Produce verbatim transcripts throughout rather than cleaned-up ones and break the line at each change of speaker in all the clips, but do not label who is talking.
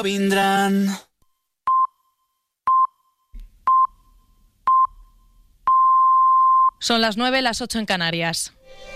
vendrán.
Son las nueve, las ocho en Canarias.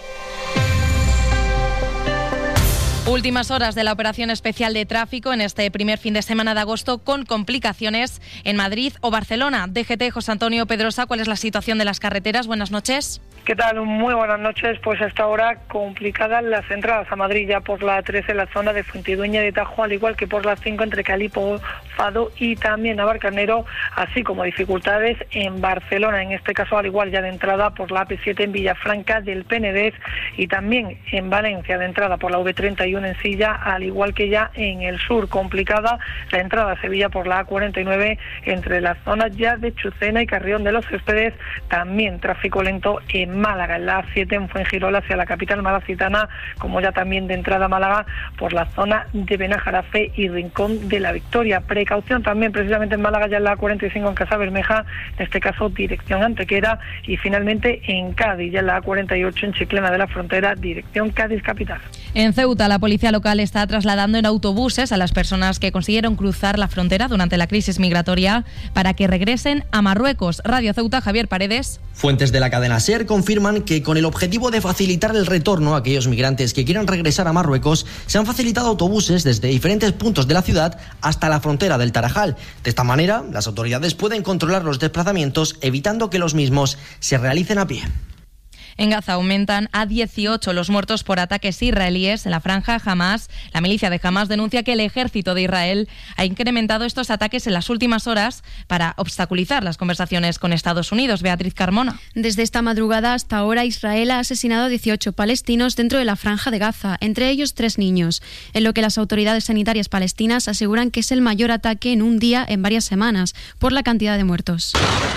Últimas horas de la operación especial de tráfico en este primer fin de semana de agosto, con complicaciones en Madrid o Barcelona. D G T, José Antonio Pedrosa, ¿cuál es la situación de las carreteras? Buenas noches.
¿Qué tal? Muy buenas noches. Pues hasta ahora complicadas las entradas a Madrid, ya por la trece en la zona de Fuentidueña de Tajo, al igual que por la cinco entre Calipo, Fado y también Navalcarnero, así como dificultades en Barcelona, en este caso al igual ya de entrada por la A P siete en Villafranca del Penedés y también en Valencia de entrada por la V treinta y uno en Silla, al igual que ya en el sur. Complicada la entrada a Sevilla por la A cuarenta y nueve entre las zonas ya de Chucena y Carrión de los Céspedes, también tráfico lento en Málaga, en la A siete en Fuengirola hacia la capital malacitana, como ya también de entrada a Málaga por la zona de Benajarafe y Rincón de la Victoria. Precaución también precisamente en Málaga, ya en la A cuarenta y cinco en Casa Bermeja, en este caso dirección Antequera, y finalmente en Cádiz, ya en la A cuarenta y ocho en Chiclana de la Frontera, dirección Cádiz capital.
En Ceuta, la policía local está trasladando en autobuses a las personas que consiguieron cruzar la frontera durante la crisis migratoria para que regresen a Marruecos. Radio Ceuta, Javier Paredes.
Fuentes de la cadena SER confirman que con el objetivo de facilitar el retorno a aquellos migrantes que quieran regresar a Marruecos, se han facilitado autobuses desde diferentes puntos de la ciudad hasta la frontera del Tarajal. De esta manera, las autoridades pueden controlar los desplazamientos, evitando que los mismos se realicen a pie.
En Gaza aumentan a dieciocho los muertos por ataques israelíes en la franja. Hamas, la milicia de Hamas, denuncia que el ejército de Israel ha incrementado estos ataques en las últimas horas para obstaculizar las conversaciones con Estados Unidos. Beatriz Carmona.
Desde esta madrugada hasta ahora, Israel ha asesinado a dieciocho palestinos dentro de la franja de Gaza, entre ellos tres niños, en lo que las autoridades sanitarias palestinas aseguran que es el mayor ataque en un día en varias semanas, por la cantidad de muertos.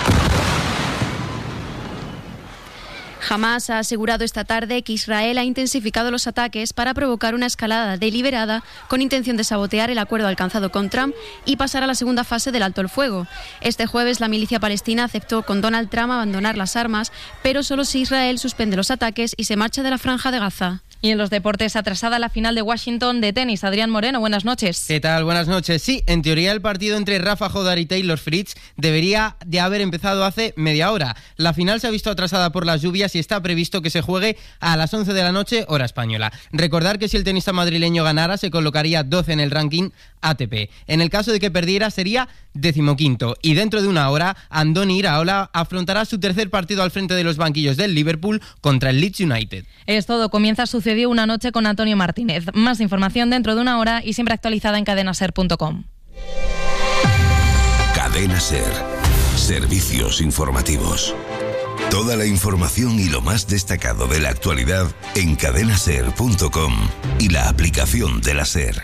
Hamas ha asegurado esta tarde que Israel ha intensificado los ataques para provocar una escalada deliberada con intención de sabotear el acuerdo alcanzado con Trump y pasar a la segunda fase del alto el fuego. Este jueves la milicia palestina aceptó con Donald Trump abandonar las armas, pero solo si Israel suspende los ataques y se marcha de la franja de Gaza.
Y en los deportes, atrasada la final de Washington de tenis. Adrián Moreno, buenas noches.
¿Qué tal? Buenas noches. Sí, en teoría el partido entre Rafa Jodar y Taylor Fritz debería de haber empezado hace media hora. La final se ha visto atrasada por las lluvias y está previsto que se juegue a las once de la noche, hora española. Recordar que si el tenista madrileño ganara, se colocaría doce en el ranking A T P. En el caso de que perdiera, sería decimoquinto. Y dentro de una hora, Andoni Iraola afrontará su tercer partido al frente de los banquillos del Liverpool contra el Leeds United.
Es todo. Comienza Sucedió una noche con Antonio Martínez. Más información dentro de una hora y siempre actualizada en cadena ser punto com.
Cadena Ser. Servicios informativos. Toda la información y lo más destacado de la actualidad en cadena ser punto com y la aplicación de la SER.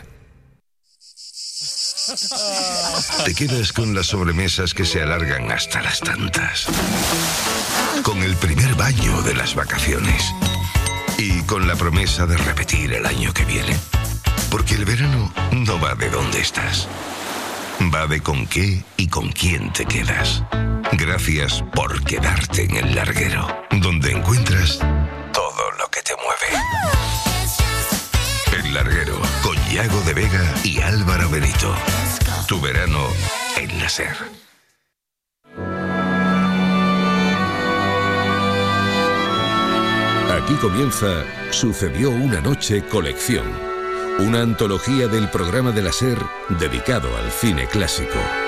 Te quedas con las sobremesas que se alargan hasta las tantas. Con el primer baño de las vacaciones. Y con la promesa de repetir el año que viene. Porque el verano no va de dónde estás. Va de con qué y con quién te quedas. Gracias por quedarte en el larguero, donde encuentras todo lo que te mueve. El larguero, con Yago de Vega y Álvaro Benito. Tu verano en la SER.
Aquí comienza Sucedió una noche colección, una antología del programa de la SER dedicado al cine clásico.